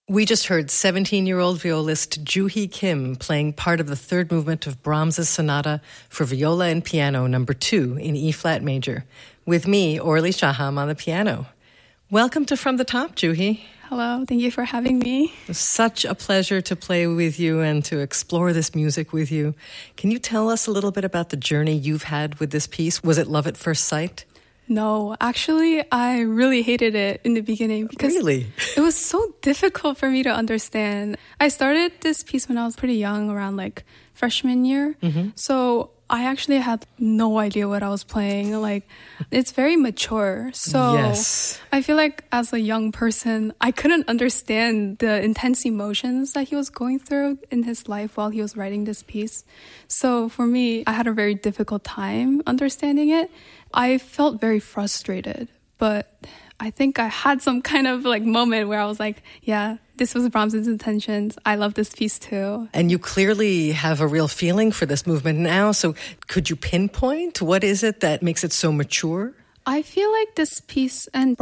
We just heard 17-year-old violist Joo-hee Kim playing part of the third movement of Brahms's Sonata for Viola and Piano No. 2 in E-flat major, with me, Orly Shaham, on the piano. Welcome to From the Top, Joo-hee. Hello, thank you for having me. Such a pleasure to play with you and to explore this music with you. Can you tell us a little bit about the journey you've had with this piece? Was it love at first sight? No, actually, I really hated it in the beginning because Really? It was so difficult for me to understand. I started this piece when I was pretty young, around like freshman year. So I actually had no idea what I was playing. Like, it's very mature. So Yes. I feel like as a young person, I couldn't understand the intense emotions that he was going through in his life while he was writing this piece. So for me, I had a very difficult time understanding it. I felt very frustrated, but I think I had some kind of like moment where I was like, yeah, this was Brahms's intentions. I love this piece too. And you clearly have a real feeling for this movement now. So could you pinpoint what is it that makes it so mature? I feel like this piece and